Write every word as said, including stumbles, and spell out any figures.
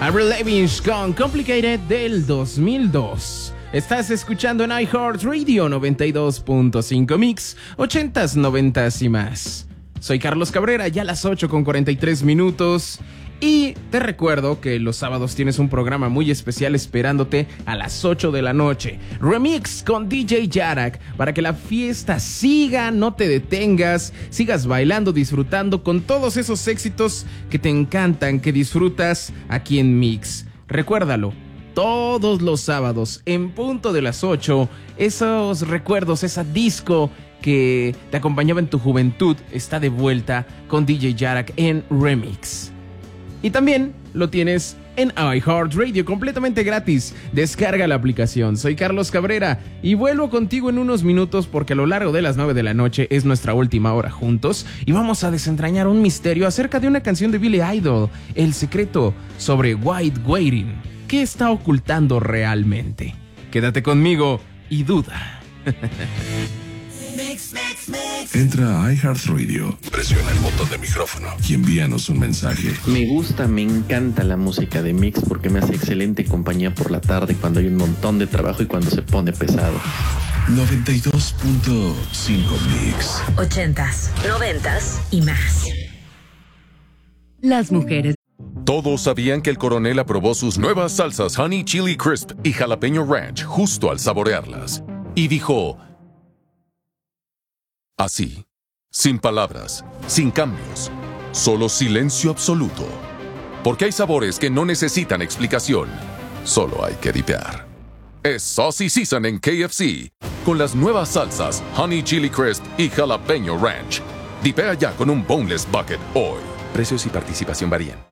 Avril Lavigne con Complicated del dos mil dos. Estás escuchando en iHeartRadio noventa y dos punto cinco Mix, ochentas, noventas y más. Soy Carlos Cabrera, ya a las ocho con cuarenta y tres minutos. Y te recuerdo que los sábados tienes un programa muy especial esperándote a las ocho de la noche. Remix con D J Yarak, para que la fiesta siga, no te detengas, sigas bailando, disfrutando con todos esos éxitos que te encantan, que disfrutas aquí en Mix. Recuérdalo, todos los sábados en punto de las ocho, esos recuerdos, esa disco que te acompañaba en tu juventud está de vuelta con D J Yarak en Remix. Y también lo tienes en iHeartRadio completamente gratis. Descarga la aplicación. Soy Carlos Cabrera y vuelvo contigo en unos minutos porque a lo largo de las nueve de la noche es nuestra última hora juntos y vamos a desentrañar un misterio acerca de una canción de Billy Idol, El secreto sobre White Waiting. ¿Qué está ocultando realmente? Quédate conmigo y duda. Mix, mix, mix. Entra a iHeartRadio, presiona el botón de micrófono y envíanos un mensaje. Me gusta, me encanta la música de Mix porque me hace excelente compañía por la tarde cuando hay un montón de trabajo y cuando se pone pesado. noventa y dos punto cinco Mix. Ochentas, noventas y más. Las mujeres. Todos sabían que el coronel aprobó sus nuevas salsas Honey Chili Crisp y Jalapeño Ranch justo al saborearlas. Y dijo... así, sin palabras, sin cambios, solo silencio absoluto. Porque hay sabores que no necesitan explicación, solo hay que dipear. Es Saucy Season en K F C, con las nuevas salsas Honey Chili Crisp y Jalapeño Ranch. Dipea ya con un Boneless Bucket hoy. Precios y participación varían.